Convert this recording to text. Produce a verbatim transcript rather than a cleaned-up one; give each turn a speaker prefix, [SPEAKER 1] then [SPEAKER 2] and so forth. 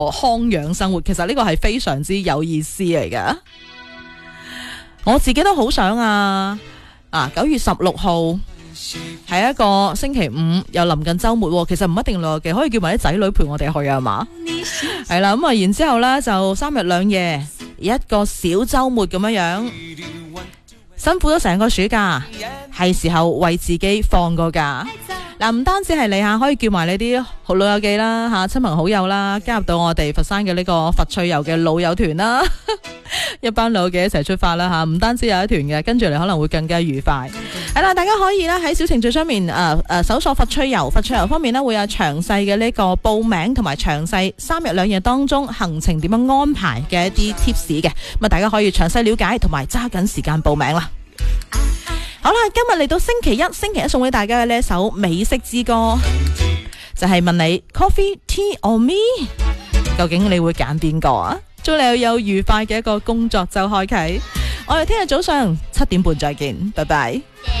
[SPEAKER 1] 康養生活，其實呢個係非常之有意思嚟㗎。我自己都好想啊！啊，九月十六號係一個星期五，又臨近週末，其實唔一定落嘅，可以叫埋啲仔女陪我哋去啊嘛。係啦，咁啊，然之後呢就三日兩夜，一個小週末咁樣樣，辛苦咗成個暑假，係時候為自己放個假。嗱，唔單止係你吓，可以叫埋你啲好老友記啦吓，親朋好友啦，加入到我哋佛山嘅呢個佛趣遊嘅老友團啦，一班老友記一齊出發啦吓，唔單止有一團嘅，跟住嚟可能會更加愉快。係啦，大家可以咧喺小程序上面誒誒搜索佛趣遊，佛趣遊方面咧會有詳細嘅呢個報名同埋詳細三日兩夜當中行程點樣安排嘅一啲 tips 嘅，咁啊大家可以詳細了解同埋揸緊時間報名啦。好啦，今日嚟到星期一，星期一送俾大家嘅呢一首美式之歌，就係問你 Coffee Tea or Me， 究竟你會揀邊個啊？祝你有愉快嘅一個工作周開啟。我哋聽日早上七點半再見，拜拜。